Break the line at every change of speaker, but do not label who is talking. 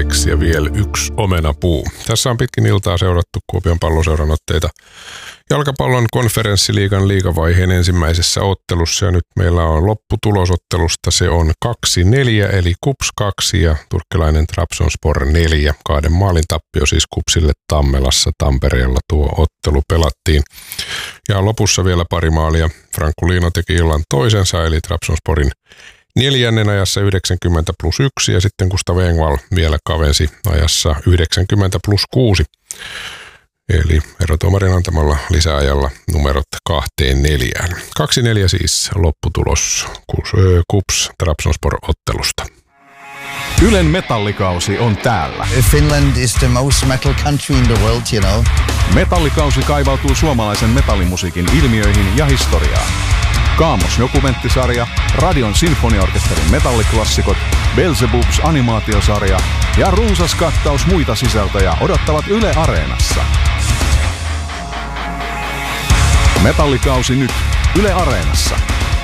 Alex ja vielä yksi omenapuu. Tässä on pitkin iltaa seurattu Kuopion Palloseuran otteita jalkapallon konferenssiliigan liigavaiheen ensimmäisessä ottelussa. Ja nyt meillä on lopputulosottelusta. Se on 2-4 eli KuPS 2 ja turkkilainen Trabzonspor 4. 2 maalin tappio siis KuPSille Tammelassa Tampereella tuo ottelu pelattiin. Ja lopussa vielä pari maalia. Franco Liino teki illan toisensa eli Trabzonsporin 4. ajassa 90+1 ja sitten Gustav Engvall vielä kavensi ajassa 90+6. Eli erotuomarin antamalla lisäajalla numerot 2-4. 2-4 siis lopputulos KuPS Trabzonspor ottelusta.
Ylen metallikausi on täällä.
Finland is the most metal country in the world, you know.
Metallikausi kaivautuu suomalaisen metallimusiikin ilmiöihin ja historiaan. Kaamos-dokumenttisarja, Radion sinfoniaorkesterin metalliklassikot, Beelzebubs animaatiosarja ja runsas kattaus muita sisältöjä odottavat Yle Areenassa. Metallikausi nyt Yle Areenassa.